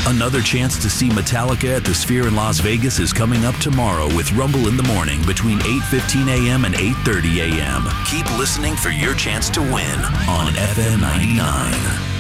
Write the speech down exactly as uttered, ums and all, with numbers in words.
Another chance to see Metallica at the Sphere in Las Vegas is coming up tomorrow with Rumble in the Morning between eight fifteen a.m. and eight thirty a.m. Keep listening for your chance to win on F M ninety-nine.